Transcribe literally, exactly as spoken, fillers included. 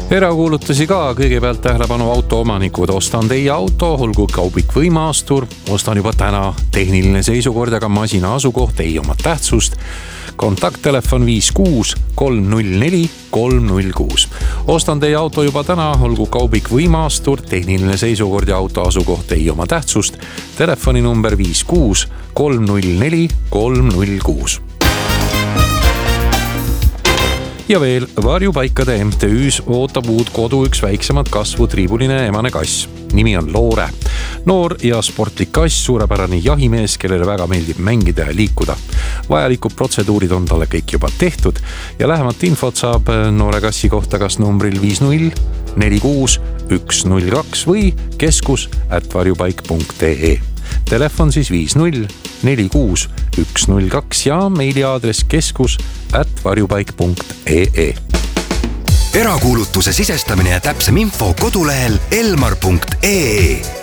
Erakuulutusi ka, kõigepealt tähelepanu autoomanikud. Ostan teie auto, olgu kaubik või maastur. Ostan juba täna tehniline seisukord, aga masina asukoht ei oma tähtsust. Kontakttelefon viis kuus kolm null neli kolm null kuus. Ostan teie auto juba täna, olgu kaubik või maastur. Tehniline seisukord ja auto asukoht ei oma tähtsust. Telefoni number viis kuus kolm null neli kolm null kuus. Ja veel Varjupaikade M T Ü's ootab uut kodu üks väiksemat kasvu triibuline emane kass. Nimi on Loore. Noor ja sportlik kass, suurepärane jahimees, kellele väga meeldib mängida ja liikuda. Vajalikud protseduurid on talle kõik juba tehtud ja lähemat infot saab noore kassi kohta kas numbril viis null neli kuus üks null kaks või keskus at varjupaik punkt ee. Telefon siis viis null neli kuus üks null kaks ja meiliaadress keskus at varjupaik punkt ee. Erakuulutuse sisestamine ja täpsem info kodulehel elmar punkt ee.